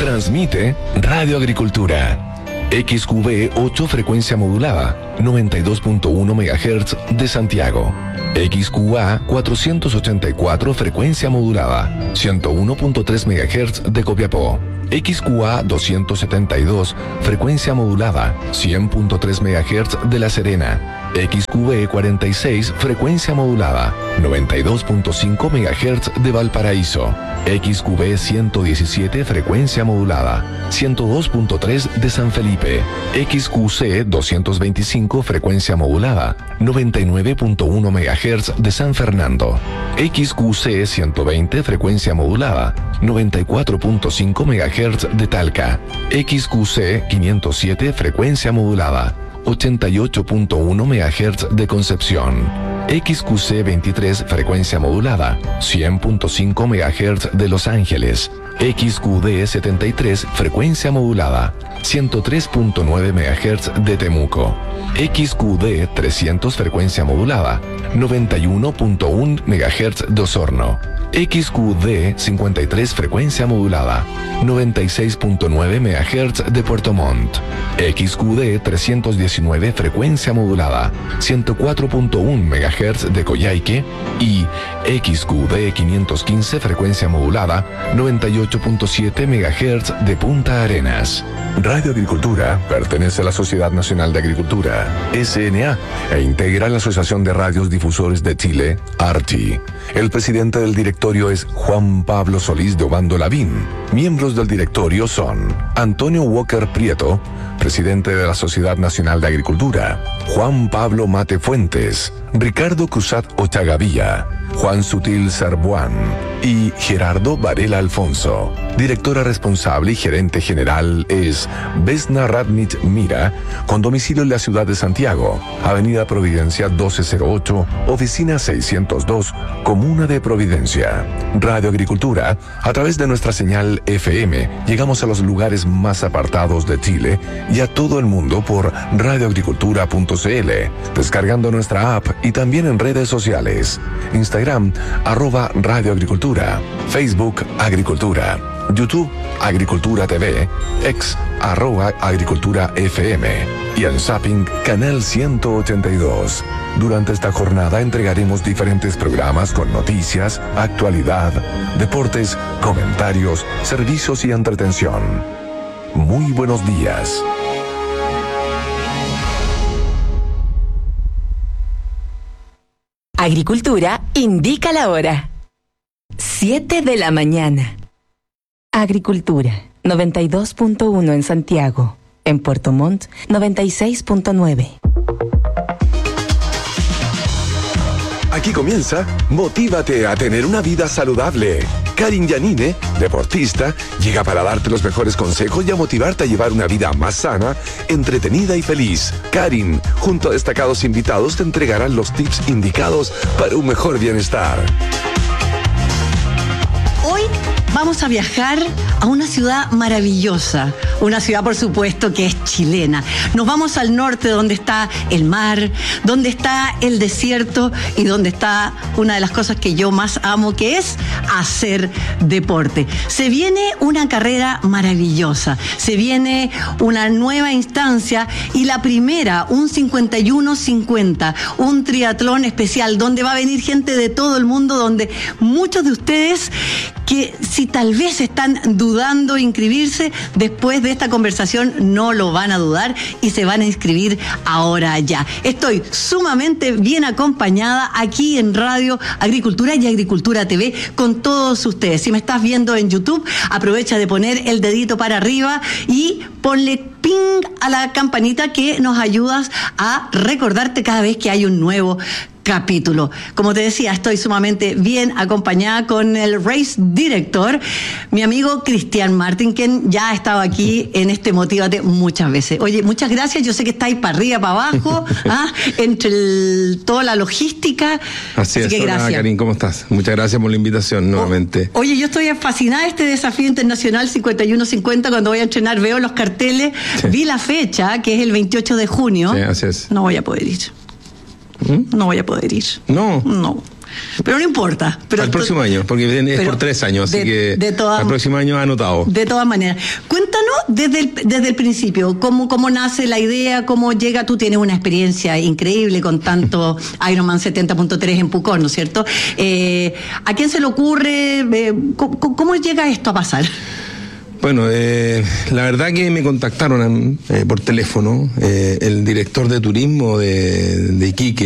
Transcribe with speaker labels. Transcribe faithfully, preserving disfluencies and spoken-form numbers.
Speaker 1: Transmite Radio Agricultura. X Q V ocho frecuencia modulada, noventa y dos punto uno megahertz de Santiago. X Q A cuatrocientos ochenta y cuatro frecuencia modulada, ciento uno punto tres megahertz de Copiapó. X Q A doscientos setenta y dos frecuencia modulada, cien punto tres megahertz de La Serena. X Q V cuarenta y seis frecuencia modulada, noventa y dos punto cinco megahertz de Valparaíso. X Q V ciento diecisiete frecuencia modulada, ciento dos punto tres de San Felipe. X Q C doscientos veinticinco frecuencia modulada, noventa y nueve punto uno megahertz de San Fernando. X Q C ciento veinte frecuencia modulada, noventa y cuatro punto cinco megahertz de Talca. X Q C quinientos siete frecuencia modulada, ochenta y ocho punto uno megahertz de Concepción. X Q C veintitrés frecuencia modulada, cien punto cinco megahertz de Los Ángeles. X Q D setenta y tres frecuencia modulada, ciento tres punto nueve megahertz de Temuco. X Q D trescientos frecuencia modulada, noventa y uno punto uno megahertz de Osorno. X Q D cincuenta y tres frecuencia modulada, noventa y seis punto nueve megahertz de Puerto Montt. X Q D trescientos diecinueve frecuencia modulada, ciento cuatro punto uno megahertz de Coyhaique. Y X Q D quinientos quince frecuencia modulada, noventa y ocho punto siete megahertz de Punta Arenas. Radio Agricultura pertenece a la Sociedad Nacional de Agricultura, S N A, e integra la Asociación de Radios Difusores de Chile, ARCHI. El presidente del directorio es Juan Pablo Solís de Obando Lavín. Miembros del directorio son Antonio Walker Prieto, presidente de la Sociedad Nacional de Agricultura; Juan Pablo Mate Fuentes; Ricardo Cruzat Ochagavía; Juan Sutil Sarbuán y Gerardo Varela Alfonso. Directora responsable y gerente general es Vesna Radnich Mira, con domicilio en la ciudad de Santiago, Avenida Providencia doce cero ocho, oficina seiscientos dos, Comuna de Providencia. Radio Agricultura, a través de nuestra señal F M, llegamos a los lugares más apartados de Chile y a todo el mundo por radioagricultura punto c l, descargando nuestra app y también en redes sociales. Instagram, arroba Radio Agricultura; Facebook, Agricultura; YouTube, Agricultura T V; X, arroba Agricultura F M; y en Zapping, Canal ciento ochenta y dos. Durante esta jornada entregaremos diferentes programas con noticias, actualidad, deportes, comentarios, servicios y entretención. Muy buenos días.
Speaker 2: Agricultura indica la hora. siete de la mañana. Agricultura, noventa y dos punto uno en Santiago. En Puerto Montt, noventa y seis punto nueve.
Speaker 1: Aquí comienza Motívate a tener una vida saludable. Karin Yanine, deportista, llega para darte los mejores consejos y a motivarte a llevar una vida más sana, entretenida y feliz. Karin, junto a destacados invitados, te entregarán los tips indicados para un mejor bienestar.
Speaker 3: Hoy vamos a viajar a una ciudad maravillosa, una ciudad por supuesto que es chilena. Nos vamos al norte donde está el mar, donde está el desierto y donde está una de las cosas que yo más amo, que es hacer deporte. Se viene una carrera maravillosa, se viene una nueva instancia y la primera, un cincuenta y uno cincuenta, un triatlón especial donde va a venir gente de todo el mundo, donde muchos de ustedes que si tal vez están dudando inscribirse, después de esta conversación no lo van a dudar y se van a inscribir ahora ya. Estoy sumamente bien acompañada aquí en Radio Agricultura y Agricultura T V con todos ustedes. Si me estás viendo en YouTube, aprovecha de poner el dedito para arriba y ponle ping a la campanita que nos ayudas a recordarte cada vez que hay un nuevo capítulo. Como te decía, estoy sumamente bien acompañada con el race director, mi amigo Cristian Martin, quien ya ha estado aquí en este Motívate muchas veces. Oye, muchas gracias. Yo sé que estáis para arriba, para abajo, ¿ah? entre el, toda la logística.
Speaker 4: Así, Así es.
Speaker 3: Que
Speaker 4: hola,
Speaker 3: gracias.
Speaker 4: Karin, ¿cómo estás? Muchas gracias por la invitación nuevamente.
Speaker 3: O, oye, yo estoy fascinada de este desafío internacional cincuenta y uno cincuenta. Cuando voy a entrenar veo los carteles, sí. Vi la fecha, que es el veintiocho de junio.
Speaker 4: Sí, así es.
Speaker 3: No voy a poder ir.
Speaker 4: ¿Mm?
Speaker 3: No voy a poder ir.
Speaker 4: No.
Speaker 3: No. pero no importa. Pero
Speaker 4: al próximo año, porque es por tres años, así
Speaker 3: de,
Speaker 4: que
Speaker 3: de toda,
Speaker 4: al próximo año anotado.
Speaker 3: De todas maneras. Cuéntanos desde el, desde el principio, cómo, cómo nace la idea, cómo llega. Tú tienes una experiencia increíble con tanto Ironman setenta punto tres en Pucón, ¿no es cierto? Eh, ¿A quién se le ocurre? Eh, ¿cómo, ¿Cómo llega esto a pasar?
Speaker 4: Bueno, eh, la verdad que me contactaron eh, por teléfono eh, el director de turismo de, de Iquique,